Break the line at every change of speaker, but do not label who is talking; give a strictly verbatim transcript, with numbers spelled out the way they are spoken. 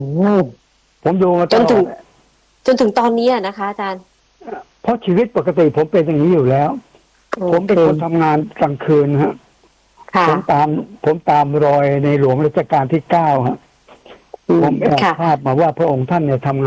ผมดูมาต
จน
ลอ
ถึง
ด
จนถึงตอนนี้อะนะคะอาจารย์
เพราะชีวิตปกติผมเป็นอย่างนี้อยู่แล้ว ผมเป็นคนทำงานกลางคืนฮะ
ค่ะ
ผมตามผมตามรอยในหลวงรัชกาลที่เก้าฮะ
อืม
ผมแอบ
ค่ะ
ทราบมาว่าพระองค์ท่านเนี่ยทำงาน